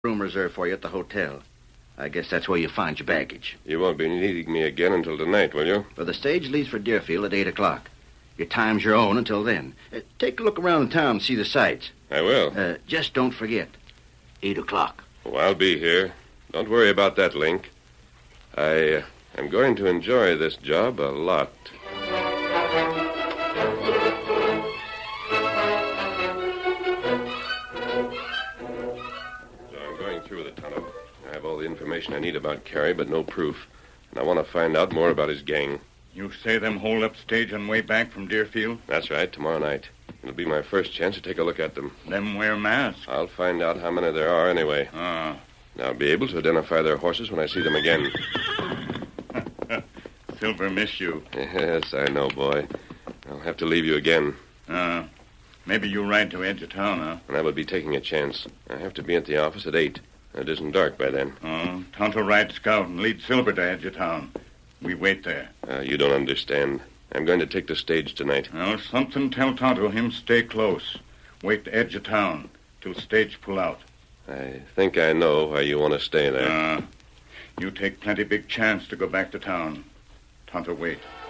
Room reserved for you at the hotel. I guess that's where you find your baggage. You won't be needing me again until tonight, will you? Well, the stage leaves for Deerfield at 8 o'clock. Your time's your own until then. Take a look around the town and see the sights. I will. Just don't forget. 8 o'clock. Oh, I'll be here. Don't worry about that, Link. I'm going to enjoy this job a lot. So I'm going through the tunnel. I have all the information I need about Carey, but no proof. And I want to find out more about his gang. You say them hold up stage on way back from Deerfield? That's right, tomorrow night. It'll be my first chance to take a look at them. Them wear masks. I'll find out how many there are anyway. Ah. I'll be able to identify their horses when I see them again. Silver miss you. Yes, I know, boy. I'll have to leave you again. Maybe you ride to edge of town, huh? And I would be taking a chance. I have to be at the office at 8. It isn't dark by then. Oh, Tonto ride scout and lead Silver to edge of town. We wait there. You don't understand. I'm going to take the stage tonight. Well, something tell Tonto him stay close. Wait to edge of town till stage pull out. I think I know why you want to stay there. You take plenty big chance to go back to town. Tonto wait.